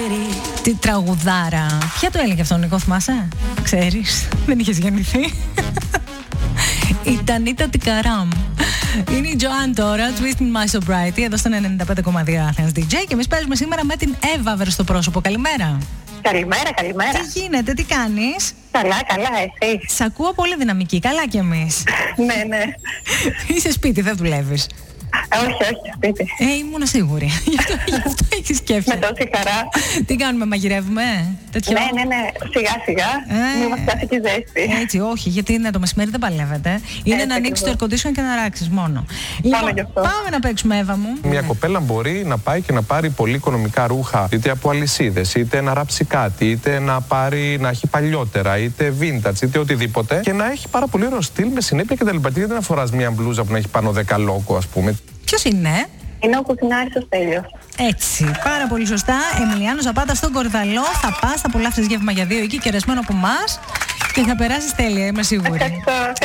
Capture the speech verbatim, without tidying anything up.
Τι τραγουδάρα. Ποια το έλεγε αυτό, Νικό, θυμάσαι? Ξέρεις, δεν είχες γεννηθεί. Η Τανίτα Τικαράμ. Είναι η Joanne τώρα, Twisting My Sobriety, εδώ στον ενενήντα πέντε κόμμα δύο Athens ντι τζέι. Και εμείς παίζουμε σήμερα με την Εύα στο πρόσωπο. Καλημέρα. Καλημέρα, καλημέρα. Τι γίνεται, τι κάνεις? Καλά, καλά, εσύ? Σ' ακούω πολύ δυναμική, καλά κι εμείς. Ναι, ναι. Είσαι σπίτι, δεν δουλεύεις? Όχι, όχι, σπίτι. Ε, ήμουν σίγουρη. Γι' αυτό, γι' αυτό έχεις σκέφτη. Με τόση χαρά. Τι κάνουμε, μαγειρεύουμε? Τέτοιο? Ναι, ναι, ναι. Σιγά σιγά. Ε, Μην μας χάσει και ζέστη. Έτσι, όχι, γιατί είναι το μεσημέρι, δεν παλεύετε. Είναι Έτσι, να ανοίξει το air ακριβώς. condition και να ράξεις μόνο. Λοιπόν, γι' αυτό. πάμε να παίξουμε, Εύα μου. Μια κοπέλα μπορεί να πάει και να πάρει πολύ οικονομικά ρούχα, είτε από αλυσίδες, είτε να ράψει κάτι, είτε να πάρει να έχει παλιότερα, είτε vintage, είτε οτιδήποτε, και να έχει πάρα πολύ ωραίο στυλ με συνέπεια κτλ. Γιατί δεν αφοράς μια μπλούζα που να έχει πάνω δέκα λόγκο, ας πούμε. Ποιος είναι? Είναι ο κουκινάρης ο Στέλιος. Έτσι, πάρα πολύ σωστά. Εμιλιάνο Ζαπάτα στον Κορδαλό. Θα πας, θα απολαύσεις γεύμα για δύο εκεί, κερασμένο από εμάς και θα περάσεις τέλεια, είμαι σίγουρη. Ευχαριστώ.